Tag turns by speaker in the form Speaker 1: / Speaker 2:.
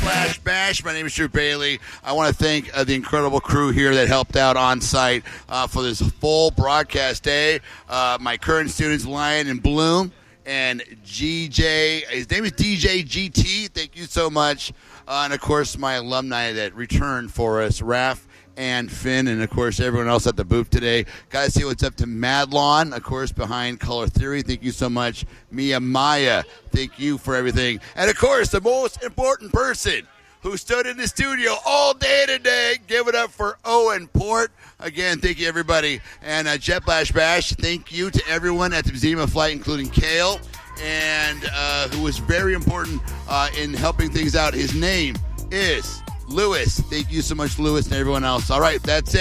Speaker 1: Blash Bash. My name is Drew Bailey. I want to thank the incredible crew here that helped out on site for this full broadcast day. My current students, Lion and Bloom, and GJ. His name is DJ GT. Thank you so much. And, of course, my alumni that returned for us, Raph and Finn, and, of course, everyone else at the booth today. Got to say what's up to Madlon, of course, behind Color Theory. Thank you so much. Mia Maya, thank you for everything. And, of course, the most important person who stood in the studio all day today, give it up for Owen Port. Again, thank you, everybody. And Jet Blash Bash, thank you to everyone at the Zima flight, including Kale, and who was very important in helping things out. His name is Lewis. Thank you so much, Lewis, and everyone else. All right, that's it.